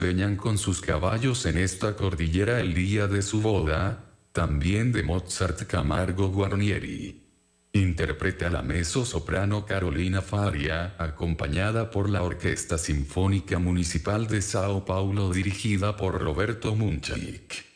Venían con sus caballos en esta cordillera el día de su boda, también de Mozart Camargo Guarnieri. Interpreta la mezzosoprano Carolina Faria, acompañada por la Orquesta Sinfónica Municipal de Sao Paulo dirigida por Roberto Munchik.